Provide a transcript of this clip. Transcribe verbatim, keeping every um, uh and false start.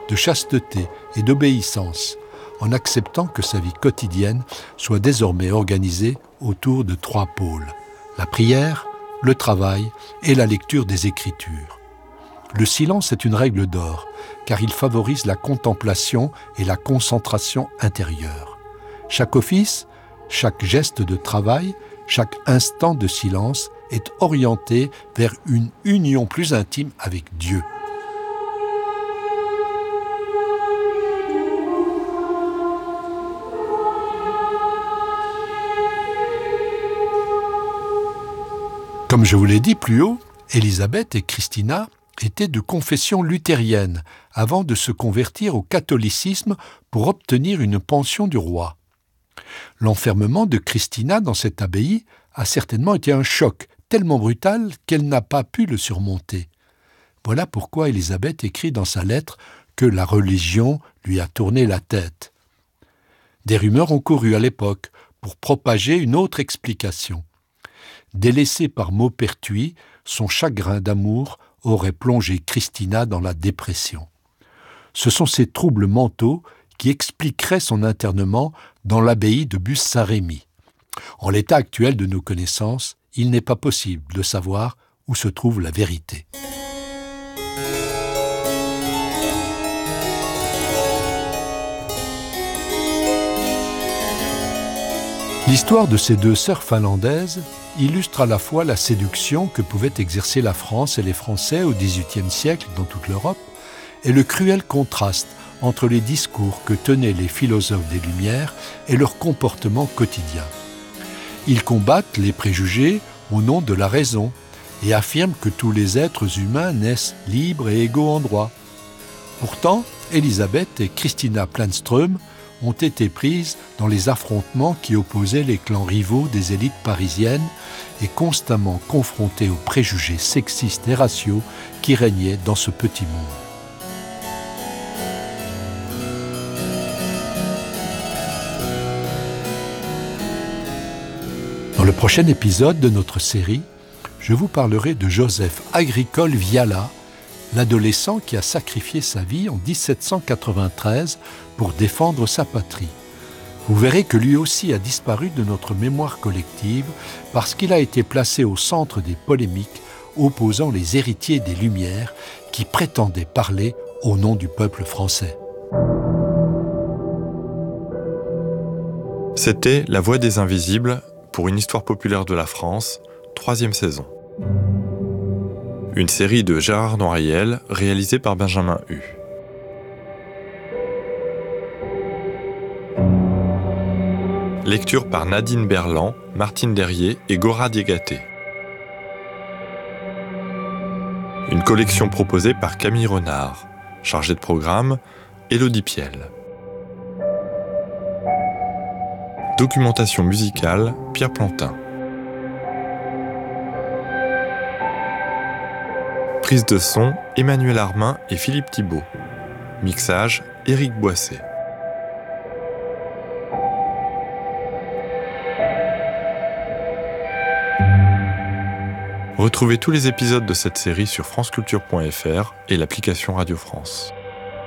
de chasteté et d'obéissance, en acceptant que sa vie quotidienne soit désormais organisée autour de trois pôles, la prière, le travail et la lecture des Écritures. Le silence est une règle d'or, car il favorise la contemplation et la concentration intérieure. Chaque office, chaque geste de travail, chaque instant de silence est orienté vers une union plus intime avec Dieu. Comme je vous l'ai dit plus haut, Élisabeth et Christina étaient de confession luthérienne avant de se convertir au catholicisme pour obtenir une pension du roi. L'enfermement de Christina dans cette abbaye a certainement été un choc tellement brutal qu'elle n'a pas pu le surmonter. Voilà pourquoi Élisabeth écrit dans sa lettre que la religion lui a tourné la tête. Des rumeurs ont couru à l'époque pour propager une autre explication. Délaissée par Maupertuis, son chagrin d'amour aurait plongé Christina dans la dépression. Ce sont ces troubles mentaux qui expliqueraient son internement dans l'abbaye de Busse-Saint-Rémy. En l'état actuel de nos connaissances, il n'est pas possible de savoir où se trouve la vérité. L'histoire de ces deux sœurs finlandaises illustre à la fois la séduction que pouvaient exercer la France et les Français au dix-huitième siècle dans toute l'Europe et le cruel contraste entre les discours que tenaient les philosophes des Lumières et leur comportement quotidien. Ils combattent les préjugés au nom de la raison et affirment que tous les êtres humains naissent libres et égaux en droit. Pourtant, Élisabeth et Christina Planström ont été prises dans les affrontements qui opposaient les clans rivaux des élites parisiennes et constamment confrontées aux préjugés sexistes et raciaux qui régnaient dans ce petit monde. Dans le prochain épisode de notre série, je vous parlerai de Joseph Agricole Viala, l'adolescent qui a sacrifié sa vie en dix-sept cent quatre-vingt-treize pour défendre sa patrie. Vous verrez que lui aussi a disparu de notre mémoire collective parce qu'il a été placé au centre des polémiques opposant les héritiers des Lumières qui prétendaient parler au nom du peuple français. C'était La Voix des Invisibles pour une histoire populaire de la France, troisième saison. Une série de Gérard Noiriel, réalisée par Benjamin Hu. Lecture par Nadine Berland, Martine Derrier et Gora Diégaté. Une collection proposée par Camille Renard. Chargée de programme, Élodie Piel. Documentation musicale, Pierre Plantin. Prise de son, Emmanuel Armin et Philippe Thibault. Mixage, Éric Boisset. Retrouvez tous les épisodes de cette série sur franceculture point f r et l'application Radio France.